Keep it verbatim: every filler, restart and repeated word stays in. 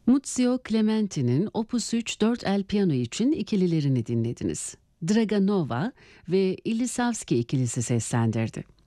Muzio Clementi'nin Opus üç dört el piyano için ikililerini dinlediniz. Draganova ve Ilisavski ikilisi seslendirdi.